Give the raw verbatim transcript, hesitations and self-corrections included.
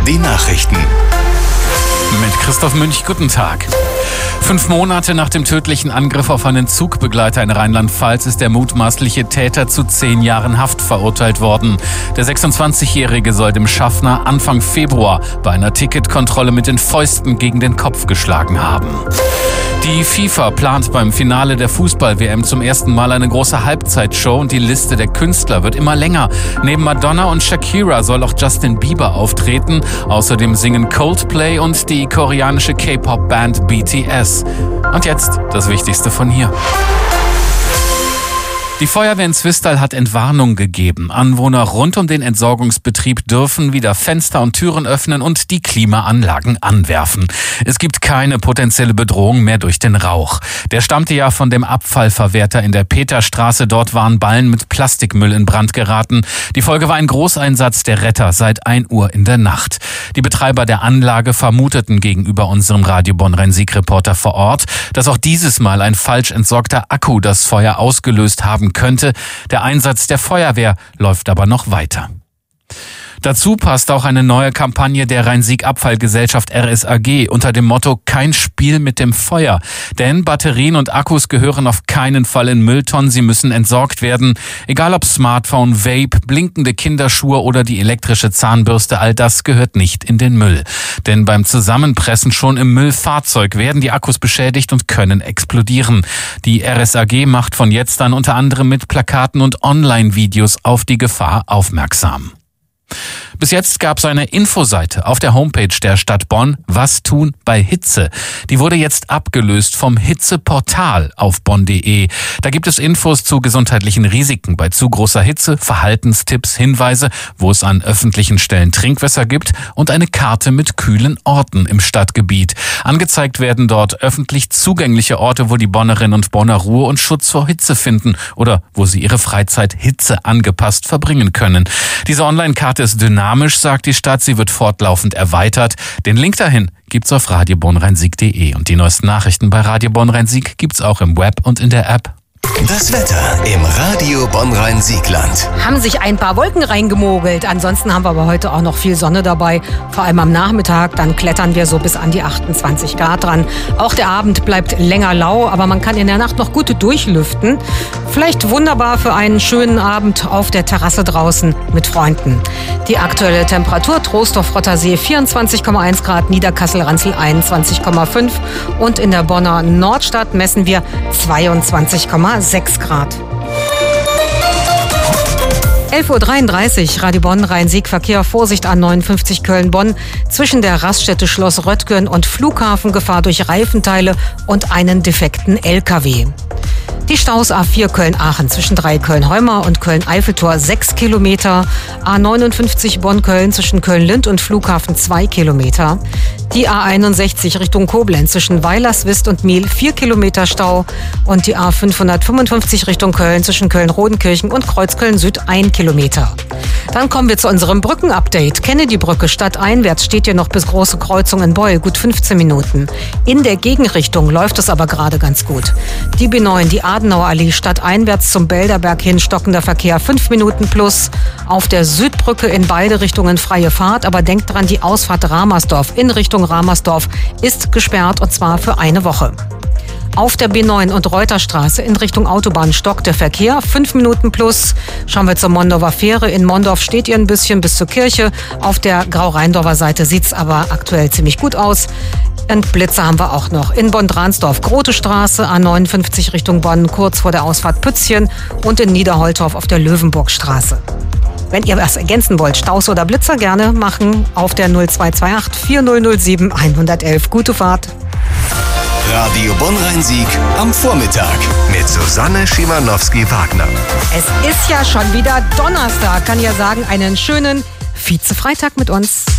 die Nachrichten. Mit Christoph Münch, guten Tag. Fünf Monate nach dem tödlichen Angriff auf einen Zugbegleiter in Rheinland-Pfalz ist der mutmaßliche Täter zu zehn Jahren Haft verurteilt worden. Der sechsundzwanzigjährige soll dem Schaffner Anfang Februar bei einer Ticketkontrolle mit den Fäusten gegen den Kopf geschlagen haben. Die FIFA plant beim Finale der Fußball-W M zum ersten Mal eine große Halbzeitshow und die Liste der Künstler wird immer länger. Neben Madonna und Shakira soll auch Justin Bieber auftreten. Außerdem singen Coldplay und die koreanische K-Pop-Band B T S. Und jetzt das Wichtigste von hier. Die Feuerwehr in Zwistal hat Entwarnung gegeben. Anwohner rund um den Entsorgungsbetrieb dürfen wieder Fenster und Türen öffnen und die Klimaanlagen anwerfen. Es gibt keine potenzielle Bedrohung mehr durch den Rauch. Der stammte ja von dem Abfallverwerter in der Peterstraße. Dort waren Ballen mit Plastikmüll in Brand geraten. Die Folge war ein Großeinsatz der Retter seit ein Uhr in der Nacht. Die Betreiber der Anlage vermuteten gegenüber unserem Radio Bonn-Rhein-Sieg-Reporter vor Ort, dass auch dieses Mal ein falsch entsorgter Akku das Feuer ausgelöst haben könnte. Der Einsatz der Feuerwehr läuft aber noch weiter. Dazu passt auch eine neue Kampagne der Rhein-Sieg-Abfallgesellschaft R S A G unter dem Motto Kein Spiel mit dem Feuer. Denn Batterien und Akkus gehören auf keinen Fall in Mülltonnen, sie müssen entsorgt werden. Egal ob Smartphone, Vape, blinkende Kinderschuhe oder die elektrische Zahnbürste, all das gehört nicht in den Müll. Denn beim Zusammenpressen schon im Müllfahrzeug werden die Akkus beschädigt und können explodieren. Die R S A G macht von jetzt an unter anderem mit Plakaten und Online-Videos auf die Gefahr aufmerksam. Bis jetzt gab es eine Infoseite auf der Homepage der Stadt Bonn, was tun bei Hitze. Die wurde jetzt abgelöst vom Hitzeportal auf bonn punkt de. Da gibt es Infos zu gesundheitlichen Risiken bei zu großer Hitze, Verhaltenstipps, Hinweise, wo es an öffentlichen Stellen Trinkwasser gibt und eine Karte mit kühlen Orten im Stadtgebiet. Angezeigt werden dort öffentlich zugängliche Orte, wo die Bonnerinnen und Bonner Ruhe und Schutz vor Hitze finden oder wo sie ihre Freizeit hitzeangepasst verbringen können. Diese Online-Karte ist dynamisch, sagt die Stadt. Sie wird fortlaufend erweitert. Den Link dahin gibt's auf radio bonn rhein sieg punkt de. Und die neuesten Nachrichten bei Radio Bonn-Rhein-Sieg gibt's auch im Web und in der App. Das Wetter im Radio Bonn-Rhein-Siegland. Haben sich ein paar Wolken reingemogelt. Ansonsten haben wir aber heute auch noch viel Sonne dabei. Vor allem am Nachmittag, dann klettern wir so bis an die achtundzwanzig Grad dran. Auch der Abend bleibt länger lau, aber man kann in der Nacht noch gut durchlüften. Vielleicht wunderbar für einen schönen Abend auf der Terrasse draußen mit Freunden. Die aktuelle Temperatur: Troisdorf-Rottersee vierundzwanzig Komma eins Grad, Niederkassel-Ranzel einundzwanzig Komma fünf und in der Bonner Nordstadt messen wir zweiundzwanzig Komma sechs Grad. elf Uhr dreiunddreißig, Radio Bonn, Rhein-Sieg, Verkehr, Vorsicht A neunundfünfzig Köln-Bonn. Zwischen der Raststätte Schloss Röttgen und Flughafen Gefahr durch Reifenteile und einen defekten L K W. Die Staus A vier Köln-Aachen zwischen drei Köln-Heuma und Köln-Eiffeltor sechs Kilometer. A neunundfünfzig Bonn-Köln zwischen Köln-Lindt und Flughafen zwei Kilometer. Die A einundsechzig Richtung Koblenz zwischen Weilerswist und Miel vier Kilometer Stau. Und die A fünfhundertfünfundfünfzig Richtung Köln zwischen Köln-Rodenkirchen und Kreuzköln-Süd ein Kilometer. Dann kommen wir zu unserem Brückenupdate. Kennedy-Brücke stadteinwärts steht hier noch bis Große Kreuzung in Beul, gut fünfzehn Minuten. In der Gegenrichtung läuft es aber gerade ganz gut. Die B neun, die Adenauer Allee stadteinwärts zum Belderberg hin, stockender Verkehr fünf Minuten plus. Auf der Südbrücke in beide Richtungen freie Fahrt, aber denkt dran, die Ausfahrt Ramersdorf in Richtung Ramersdorf ist gesperrt und zwar für eine Woche. Auf der B neun und Reuterstraße in Richtung Autobahn stockt der Verkehr, fünf Minuten plus. Schauen wir zur Mondorfer Fähre. In Mondorf steht ihr ein bisschen bis zur Kirche. Auf der Grau-Rheindorfer Seite sieht's aber aktuell ziemlich gut aus. Und Blitze haben wir auch noch. In Bonn-Dransdorf, Grote Straße, A neunundfünfzig Richtung Bonn, kurz vor der Ausfahrt Pützchen. Und in Niederholtorf auf der Löwenburgstraße. Wenn ihr was ergänzen wollt, Staus oder Blitzer, gerne machen auf der null zwei zwei acht vier null null sieben eins eins eins. Gute Fahrt. Radio Bonn-Rhein-Sieg am Vormittag mit Susanne Schimanowski-Wagner. Es ist ja schon wieder Donnerstag, kann ja sagen, einen schönen Vize-Freitag mit uns.